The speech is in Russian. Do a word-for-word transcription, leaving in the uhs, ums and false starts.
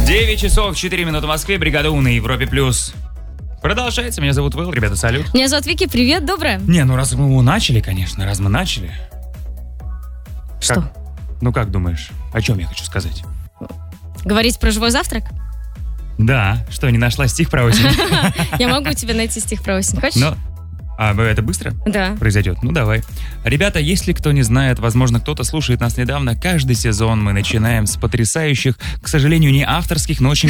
девять часов четыре минуты в Москве. Бригада У на Европе плюс. Продолжается. Меня зовут Вэл. Ребята, салют. Меня зовут Вики. Привет, доброе. Не, ну раз мы начали, конечно, раз мы начали. Что? Как? Ну как думаешь, о чем я хочу сказать? Говорить про живой завтрак? Да. Что, не нашла стих про осень? Я могу тебе найти стих про осень. Хочешь? Но... А это быстро? Да. Произойдет? Ну, давай. Ребята, если кто не знает, возможно, кто-то слушает нас недавно, каждый сезон мы начинаем с потрясающих, к сожалению, не авторских, но очень